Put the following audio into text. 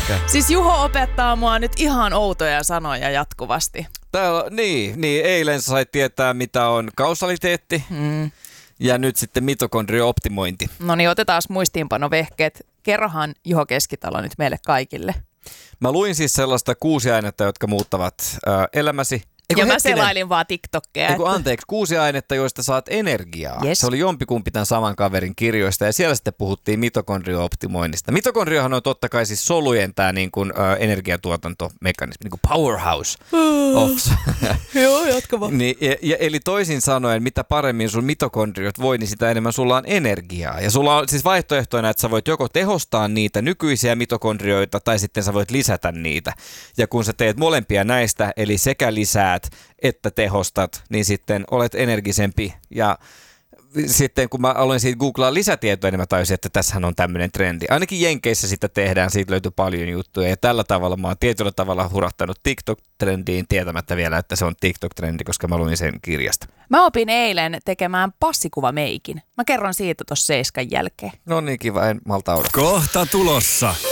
ehkä. Siis Juho opettaa mua nyt ihan outoja sanoja jatkuvasti. Niin, eilen sait tietää, mitä on kausaliteetti ja nyt sitten mitokondriaoptimointi. No niin, otetaan muistiinpanovehkeet. Kerrohan Juho Keskitalo nyt meille kaikille. Mä luin siis sellaista 6 ainetta, jotka muuttavat elämäsi. Mä selailin vaan TikTokia. 6 ainetta, joista saat energiaa. Yes. Se oli jompikumpi tämän saman kaverin kirjoista ja siellä sitten puhuttiin mitokondriaoptimoinnista. Mitokondriahan on totta kai siis solujen tämä niin kuin, energiatuotantomekanismi, niin kuin powerhouse. Joo, jatka vaan. Niin, eli toisin sanoen, mitä paremmin sun mitokondriot voi, niin sitä enemmän sulla on energiaa. Ja sulla on siis vaihtoehtoina, että sä voit joko tehostaa niitä nykyisiä mitokondrioita tai sitten sä voit lisätä niitä. Ja kun sä teet molempia näistä, eli sekä lisää että tehostat, niin sitten olet energisempi. Ja sitten kun mä aloin siitä googlaa lisätietoja, niin mä tajusin, että tässähän on tämmöinen trendi. Ainakin Jenkeissä sitä tehdään, siitä löytyy paljon juttuja. Ja tällä tavalla mä oon tietyllä tavalla hurahtanut TikTok-trendiin tietämättä vielä, että se on TikTok-trendi, koska mä luin sen kirjasta. Mä opin eilen tekemään passikuvameikin. Mä kerron siitä tuossa 7 jälkeen. No niin, kiva, en malta odottaa. Kohta tulossa.